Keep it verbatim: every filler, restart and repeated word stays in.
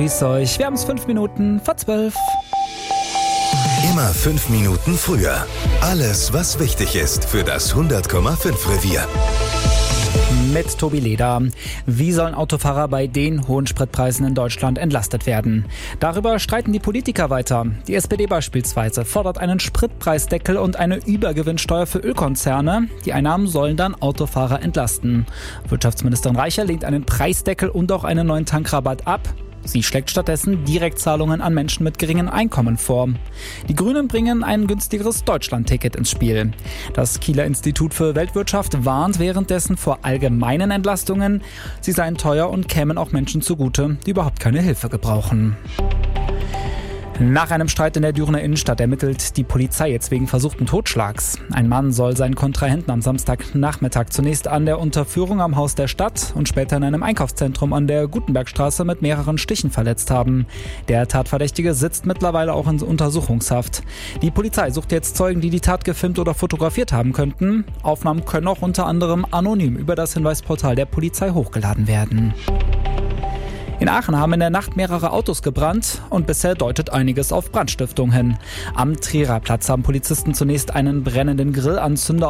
grüß euch. Wir haben es fünf Minuten vor zwölf. Immer fünf Minuten früher. Alles, was wichtig ist für das hundert Komma fünf Revier. Mit Tobi Leder. Wie sollen Autofahrer bei den hohen Spritpreisen in Deutschland entlastet werden? Darüber streiten die Politiker weiter. Die S P D beispielsweise fordert einen Spritpreisdeckel und eine Übergewinnsteuer für Ölkonzerne. Die Einnahmen sollen dann Autofahrer entlasten. Wirtschaftsministerin Reicher lehnt einen Preisdeckel und auch einen neuen Tankrabatt ab. Sie schlägt stattdessen Direktzahlungen an Menschen mit geringen Einkommen vor. Die Grünen bringen ein günstigeres Deutschland-Ticket ins Spiel. Das Kieler Institut für Weltwirtschaft warnt währenddessen vor allgemeinen Entlastungen. Sie seien teuer und kämen auch Menschen zugute, die überhaupt keine Hilfe gebrauchen. Nach einem Streit in der Dürener Innenstadt ermittelt die Polizei jetzt wegen versuchten Totschlags. Ein Mann soll seinen Kontrahenten am Samstagnachmittag zunächst an der Unterführung am Haus der Stadt und später in einem Einkaufszentrum an der Gutenbergstraße mit mehreren Stichen verletzt haben. Der Tatverdächtige sitzt mittlerweile auch in Untersuchungshaft. Die Polizei sucht jetzt Zeugen, die die Tat gefilmt oder fotografiert haben könnten. Aufnahmen können auch unter anderem anonym über das Hinweisportal der Polizei hochgeladen werden. In Aachen haben in der Nacht mehrere Autos gebrannt und bisher deutet einiges auf Brandstiftung hin. Am Triererplatz haben Polizisten zunächst einen brennenden Grillanzünder